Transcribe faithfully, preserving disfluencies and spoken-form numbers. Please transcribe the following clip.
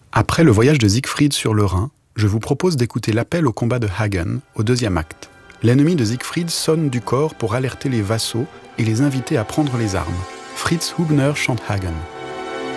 Après le voyage de Siegfried sur le Rhin, je vous propose d'écouter l'appel au combat de Hagen au deuxième acte. L'ennemi de Siegfried sonne du corps pour alerter les vassaux et les inviter à prendre les armes. Fritz Hubner chante Hagen.